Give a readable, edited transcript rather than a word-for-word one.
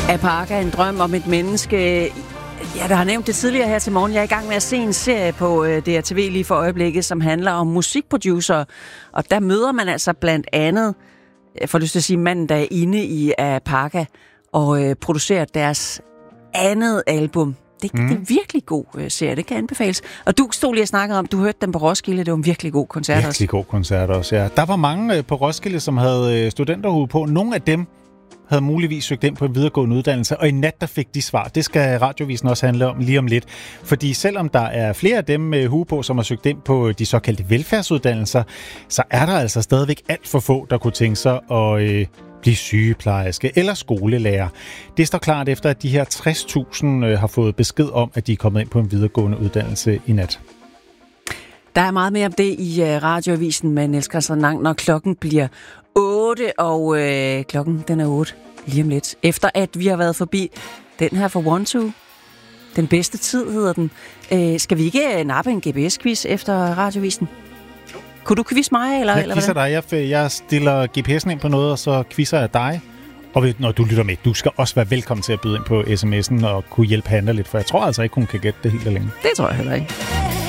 Apaka, en drøm om et menneske. Ja, der har nævnt det tidligere her til morgen. Jeg er i gang med at se en serie på DRTV lige for øjeblikket, som handler om musikproducer. Og der møder man altså blandt andet, for lyst til at sige, manden, der er inde i Apaka og producerer deres andet album. Det er en virkelig god serie, det kan anbefales. Og du stod lige og snakkede om, du hørte dem på Roskilde, det var en virkelig god koncert også. Virkelig god koncert også, ja. Der var mange på Roskilde, som havde studenterhue på. Nogle af dem havde muligvis søgt ind på en videregående uddannelse, og i nat der fik de svar. Det skal Radiovisen også handle om lige om lidt. Fordi selvom der er flere af dem med hue på, som har søgt ind på de såkaldte velfærdsuddannelser, så er der altså stadigvæk alt for få, der kunne tænke sig at blive sygeplejerske eller skolelærer. Det står klart efter, at de her 60.000 har fået besked om, at de er kommet ind på en videregående uddannelse i nat. Der er meget mere om det i Radioavisen med Niels Christian Lang, når klokken bliver 8, og klokken den er 8 lige om lidt. Efter at vi har været forbi den her for One Two, den bedste tid hedder den. Skal vi ikke nappe en GPS-quiz efter Radioavisen? Kunne du quizze mig? Eller, jeg quizzer dig. Jeg stiller GPS'en ind på noget, og så quizzer jeg dig. Og når du lytter med, du skal også være velkommen til at byde ind på sms'en og kunne hjælpe Hanna lidt, for jeg tror altså ikke, hun kan gætte det helt alene. Det tror jeg heller ikke.